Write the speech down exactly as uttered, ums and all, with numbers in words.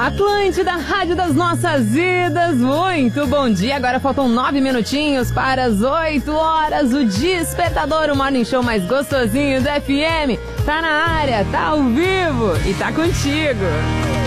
Atlântida, rádio das nossas vidas, muito bom dia. Agora faltam nove minutinhos para as oito horas. O Despertador, o morning show mais gostosinho do F M, tá na área, tá ao vivo e tá contigo.